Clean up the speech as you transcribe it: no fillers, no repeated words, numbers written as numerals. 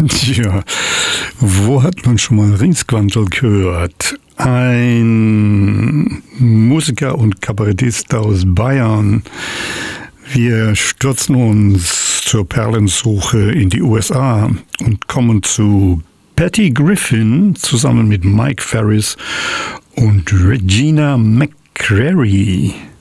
Tja, wo hat man schon mal Ringsquantel gehört? Ein Musiker und Kabarettist aus Bayern. Wir stürzen uns zur Perlensuche in die USA und kommen zu Patty Griffin zusammen mit Mike Ferris und Regina McCrary.